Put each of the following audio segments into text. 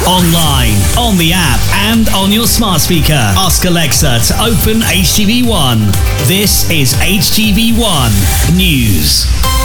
Online, on the app, and on your smart speaker. Ask Alexa to open HTV1. This is HTV1 News.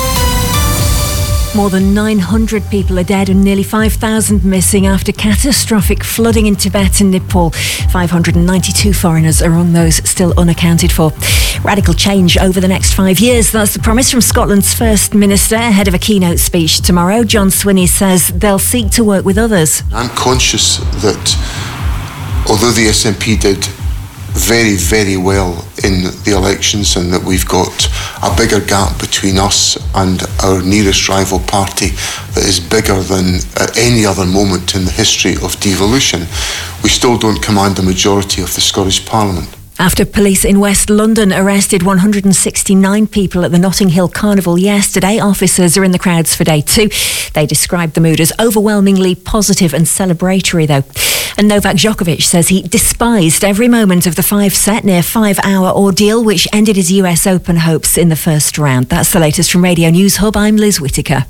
More than 900 people are dead and nearly 5,000 missing after catastrophic flooding in Tibet and Nepal. 592 foreigners are among those still unaccounted for. Radical change over the next 5 years. That's the promise from Scotland's First Minister ahead of a keynote speech tomorrow. John Swinney says they'll seek to work with others. I'm conscious that although the SNP did very, very well in the elections and that we've got a bigger gap between us and our nearest rival party that is bigger than at any other moment in the history of devolution, we still don't command the majority of the Scottish Parliament. After police in West London arrested 169 people at the Notting Hill Carnival yesterday, officers are in the crowds for day 2. They described the mood as overwhelmingly positive and celebratory, though. And Novak Djokovic says he despised every moment of the 5-set, near 5-hour ordeal, which ended his US Open hopes in the first round. That's the latest from Radio News Hub. I'm Liz Whittaker.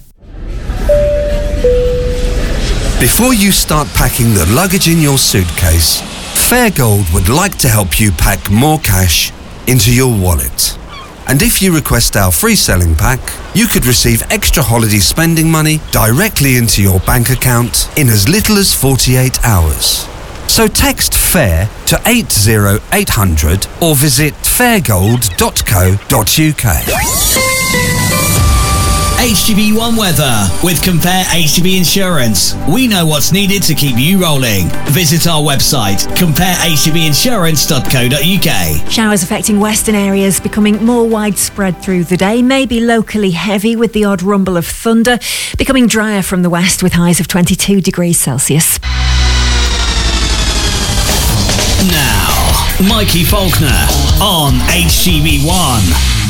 Before you start packing the luggage in your suitcase, Fairgold would like to help you pack more cash into your wallet. And if you request our free selling pack, you could receive extra holiday spending money directly into your bank account in as little as 48 hours. So text FAIR to 80800 or visit fairgold.co.uk. HTV1 weather with Compare HTV Insurance. We know what's needed to keep you rolling. Visit our website, comparehtvinsurance.co.uk. Showers affecting western areas becoming more widespread through the day, maybe locally heavy with the odd rumble of thunder, becoming drier from the west with highs of 22 degrees Celsius. Now, Mikey Faulkner on HTV1.